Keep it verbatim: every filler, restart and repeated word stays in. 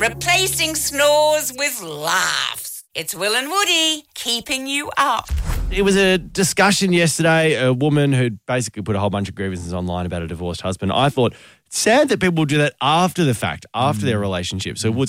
replacing snores with laughs. It's Will and Woody keeping you up. It was a discussion yesterday, a woman who basically put a whole bunch of grievances online about a divorced husband. I thought, sad that people do that after the fact, after mm. their relationship. So Woods,